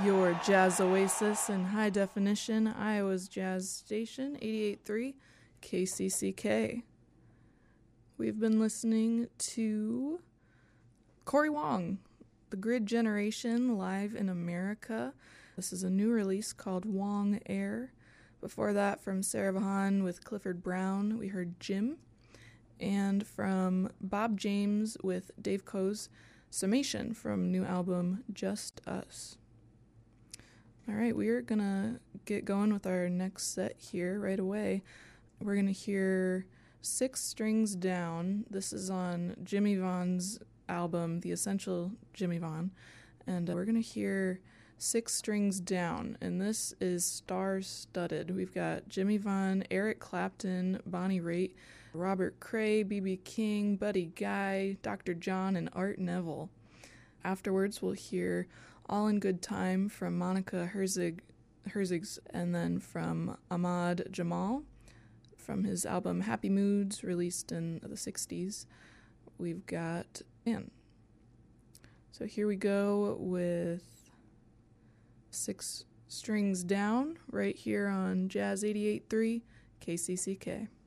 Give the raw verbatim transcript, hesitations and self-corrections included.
Your jazz oasis in high definition, Iowa's Jazz Station, eighty-eight point three K C C K. We've been listening to Cory Wong, The Grid Generation, live in America. This is a new release called Wong Air. Before that, from Sarah Vaughan with Clifford Brown, we heard Jim. And from Bob James with Dave Coe's Summation from new album Just Us. All right, we are going to get going with our next set here right away. We're going to hear Six Strings Down. This is on Jimmy Vaughn's album, The Essential Jimmy Vaughn. And uh, we're going to hear Six Strings Down, and this is star-studded. We've got Jimmy Vaughn, Eric Clapton, Bonnie Raitt, Robert Cray, B B King, Buddy Guy, Doctor John, and Art Neville. Afterwards, we'll hear All in Good Time from Monica Herzig, Herzigs, and then from Ahmad Jamal from his album Happy Moods, released in the sixties. We've got Man. So here we go with Six Strings Down right here on Jazz eighty-eight point three K C C K.